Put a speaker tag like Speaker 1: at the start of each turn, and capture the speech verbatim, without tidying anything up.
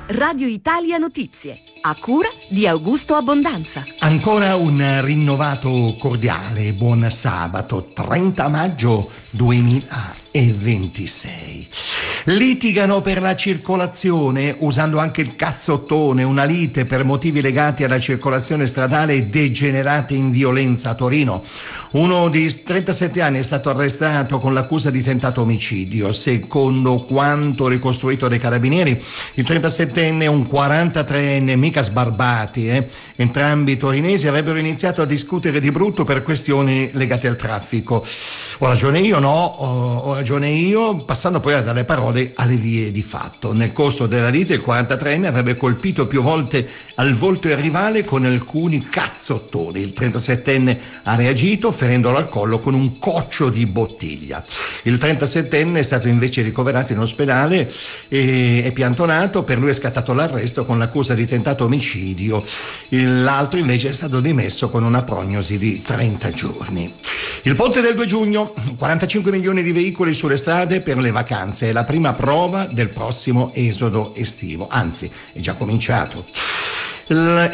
Speaker 1: Radio Italia Notizie, a cura di Augusto Abbondanza.
Speaker 2: Ancora un rinnovato cordiale buon sabato, trenta maggio duemilaventisei. Litigano per la circolazione usando anche il cazzottone, una lite per motivi legati alla circolazione stradale degenerata in violenza a Torino. Uno di trentasette anni è stato arrestato con l'accusa di tentato omicidio. Secondo quanto ricostruito dai carabinieri, il trentasettenne e un quarantatreenne, mica sbarbati, eh? entrambi torinesi, avrebbero iniziato a discutere di brutto per questioni legate al traffico. Ho ragione io? No, ho, ho ragione io, passando poi dalle parole alle vie di fatto. Nel corso della lite il quarantatreenne avrebbe colpito più volte al volto il rivale con alcuni cazzottoni. Il trentasettenne ha reagito ferendolo al collo con un coccio di bottiglia. Il trentasettenne è stato invece ricoverato in ospedale e è piantonato. Per lui è scattato l'arresto con l'accusa di tentato omicidio. L'altro invece è stato dimesso con una prognosi di trenta giorni. Il ponte del due giugno, quarantacinque milioni di veicoli sulle strade per le vacanze, è la prima prova del prossimo esodo estivo, anzi è già cominciato. Il